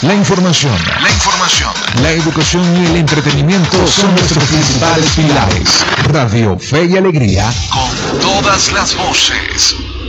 La información, la educación y el entretenimiento son nuestros principales pilares. Radio Fe y Alegría, con todas las voces.